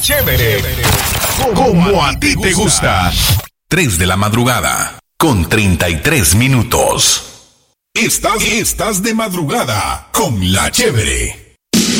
Chévere, como a ti te gusta. 3 de la madrugada, con 33 minutos. Estás de madrugada con La Chévere.